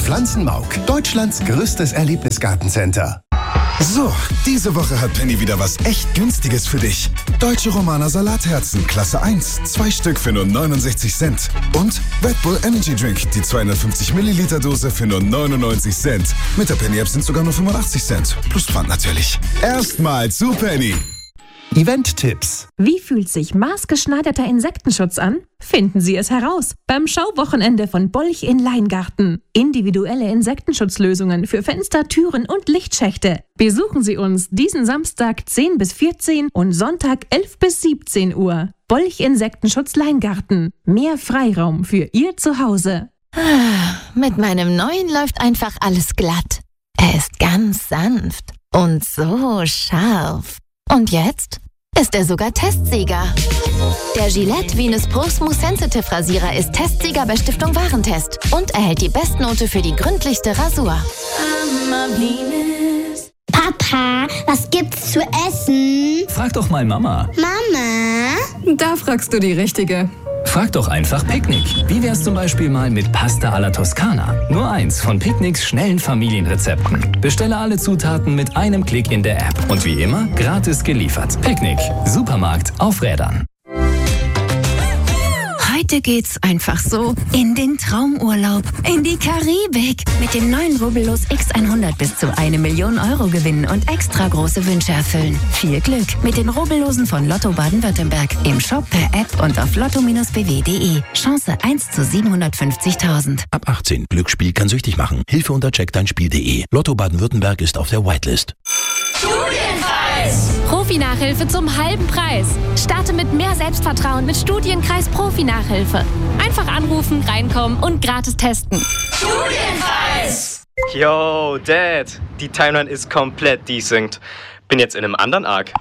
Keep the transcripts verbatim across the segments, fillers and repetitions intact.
Pflanzenmauk, Deutschlands größtes Erlebnisgartencenter. So, diese Woche hat Penny wieder was echt Günstiges für dich. Deutsche Romaner Salatherzen, Klasse eins, zwei Stück für nur neunundsechzig Cent. Und Red Bull Energy Drink, die zweihundertfünfzig Milliliter Dose für nur neunundneunzig Cent. Mit der Penny App sind sogar nur fünfundachtzig Cent. Plus Pfand natürlich. Erstmal zu Penny. Event-Tipps. Wie fühlt sich maßgeschneiderter Insektenschutz an? Finden Sie es heraus beim Schauwochenende von Bolch in Leingarten. Individuelle Insektenschutzlösungen für Fenster, Türen und Lichtschächte. Besuchen Sie uns diesen Samstag zehn bis vierzehn und Sonntag elf bis siebzehn Uhr. Bolch Insektenschutz Leingarten. Mehr Freiraum für Ihr Zuhause. Mit meinem neuen läuft einfach alles glatt. Er ist ganz sanft und so scharf. Und jetzt ist er sogar Testsieger. Der Gillette Venus Pro Smooth Sensitive Rasierer ist Testsieger bei Stiftung Warentest und erhält die Bestnote für die gründlichste Rasur. Papa, was gibt's zu essen? Frag doch mal Mama. Mama? Da fragst du die Richtige. Frag doch einfach Picknick. Wie wär's zum Beispiel mal mit Pasta alla Toskana? Nur eins von Picknicks schnellen Familienrezepten. Bestelle alle Zutaten mit einem Klick in der App. Und wie immer, gratis geliefert. Picknick. Supermarkt auf Rädern. Heute geht's einfach so in den Traumurlaub, in die Karibik. Mit dem neuen Rubbellos X hundert bis zu eine Million Euro gewinnen und extra große Wünsche erfüllen. Viel Glück mit den Rubbellosen von Lotto Baden-Württemberg. Im Shop, per App und auf lotto b w punkt de. Chance eins zu siebenhundertfünfzigtausend. Ab achtzehn. Glücksspiel kann süchtig machen. Hilfe unter check dein Spiel punkt de. Lotto Baden-Württemberg ist auf der Whitelist. Studienkreis! Profi-Nachhilfe zum halben Preis. Starte mit mehr Selbstvertrauen mit Studienkreis Profi-Nachhilfe. Einfach anrufen, reinkommen und gratis testen. Studienkreis! Yo, Dad, die Timeline ist komplett desynced. Bin jetzt in einem anderen Arc.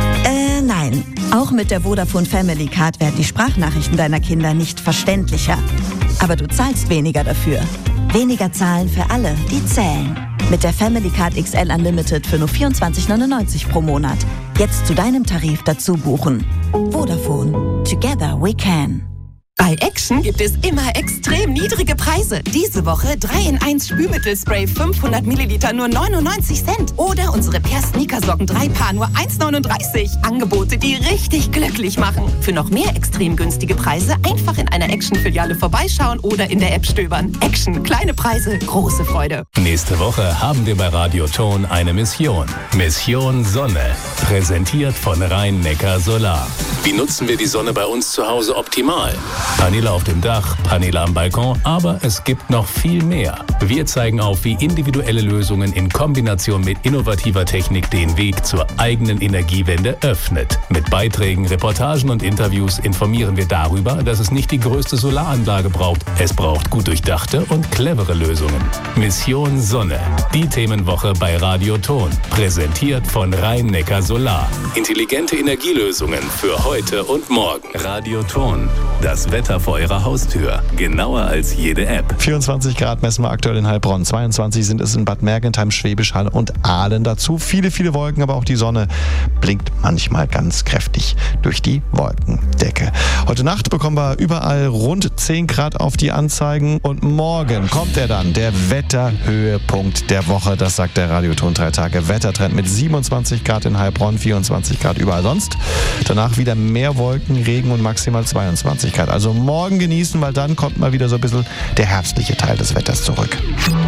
Äh, nein. Auch mit der Vodafone Family Card werden die Sprachnachrichten deiner Kinder nicht verständlicher. Aber du zahlst weniger dafür. Weniger zahlen für alle, die zählen. Mit der Family Card X L Unlimited für nur vierundzwanzig neunundneunzig pro Monat. Jetzt zu deinem Tarif dazu buchen. Vodafone. Together we can. Bei Action gibt es immer extrem niedrige Preise. Diese Woche drei in eins Spülmittelspray fünfhundert Milliliter nur neunundneunzig Cent. Oder unsere Per Sneakersocken drei Paar nur eins neununddreißig. Angebote, die richtig glücklich machen. Für noch mehr extrem günstige Preise einfach in einer Action-Filiale vorbeischauen oder in der App stöbern. Action, kleine Preise, große Freude. Nächste Woche haben wir bei Radio Ton eine Mission. Mission Sonne. Präsentiert von Rhein-Neckar Solar. Wie nutzen wir die Sonne bei uns zu Hause optimal? Paneele auf dem Dach, Paneele am Balkon, aber es gibt noch viel mehr. Wir zeigen auf, wie individuelle Lösungen in Kombination mit innovativer Technik den Weg zur eigenen Energiewende öffnet. Mit Beiträgen, Reportagen und Interviews informieren wir darüber, dass es nicht die größte Solaranlage braucht. Es braucht gut durchdachte und clevere Lösungen. Mission Sonne, die Themenwoche bei Radio Ton. Präsentiert von Rhein-Neckar Solar. Intelligente Energielösungen für heute und morgen. Radio Ton, das Wetter vor eurer Haustür. Genauer als jede App. vierundzwanzig Grad messen wir aktuell in Heilbronn. zweiundzwanzig sind es in Bad Mergentheim, Schwäbisch Hall und Aalen. Dazu viele, viele Wolken, aber auch die Sonne blinkt manchmal ganz kräftig durch die Wolkendecke. Heute Nacht bekommen wir überall rund zehn Grad auf die Anzeigen und morgen kommt er dann, der Wetterhöhepunkt der Woche. Das sagt der Radioton drei Tage Wettertrend mit siebenundzwanzig Grad in Heilbronn, vierundzwanzig Grad überall sonst. Danach wieder mehr Wolken, Regen und maximal zweiundzwanzig Grad. Also morgen genießen, weil dann kommt mal wieder so ein bisschen der herbstliche Teil des Wetters zurück.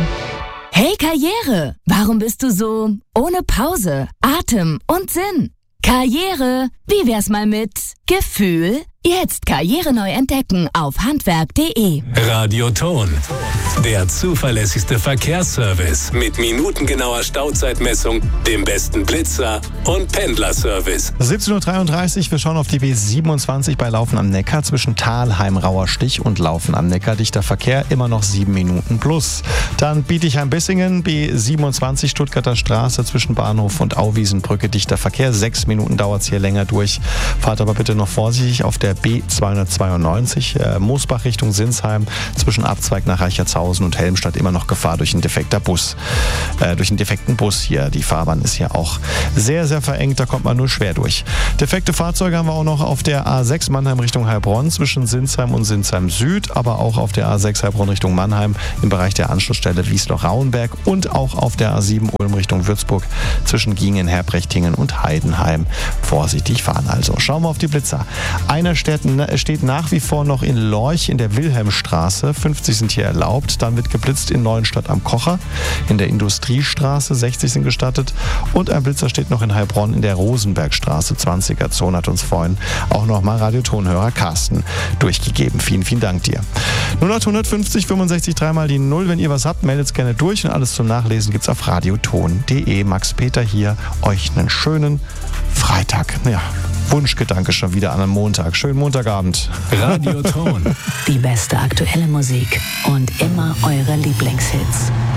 Hey Karriere, warum bist du so ohne Pause, Atem und Sinn? Karriere, wie wär's mal mit Gefühl? Jetzt Karriere neu entdecken auf handwerk punkt de. Radio Ton, der zuverlässigste Verkehrsservice mit minutengenauer Stauzeitmessung, dem besten Blitzer und Pendlerservice. siebzehn Uhr dreiunddreißig, wir schauen auf die B siebenundzwanzig bei Laufen am Neckar zwischen Thalheim, Rauerstich und Laufen am Neckar. Dichter Verkehr, immer noch sieben Minuten plus. Dann Bietigheim-Bissingen, B siebenundzwanzig Stuttgarter Straße zwischen Bahnhof und Auwiesenbrücke, dichter Verkehr. Sechs Minuten dauert es hier länger durch. Fahrt aber bitte noch vorsichtig auf der B zweihundertzweiundneunzig, äh, Moosbach Richtung Sinsheim, zwischen Abzweig nach Reichertshausen und Helmstadt immer noch Gefahr durch einen defekter Bus. Äh, durch einen defekten Bus hier. Die Fahrbahn ist hier auch sehr, sehr verengt, da kommt man nur schwer durch. Defekte Fahrzeuge haben wir auch noch auf der A sechs Mannheim Richtung Heilbronn zwischen Sinsheim und Sinsheim Süd, aber auch auf der A sechs Heilbronn Richtung Mannheim im Bereich der Anschlussstelle Wiesloch-Rauenberg und auch auf der A sieben Ulm Richtung Würzburg zwischen Gingen, Herbrechtingen und Heidenheim. Vorsichtig fahren also. Schauen wir auf die Blitzer. Einer steht, steht nach wie vor noch in Lorch in der Wilhelmstraße. fünfzig sind hier erlaubt. Dann wird geblitzt in Neuenstadt am Kocher. In der Industriestraße sechzig sind gestattet. Und ein Blitzer steht noch in Heilbronn in der Rosenbergstraße. zwanziger Zone hat uns vorhin auch nochmal Radiotonhörer Carsten durchgegeben. Vielen, vielen Dank dir. null acht hundertfünfzig fünfundsechzig dreimal die null. Wenn ihr was habt, meldet es gerne durch. Und alles zum Nachlesen gibt es auf radioton punkt de. Max Peter hier. Euch einen schönen Freitag. Ja, Wunschgedanke schon wieder an einem Montag. Schönen Montagabend. Radioton. Die beste aktuelle Musik und immer eure Lieblingshits.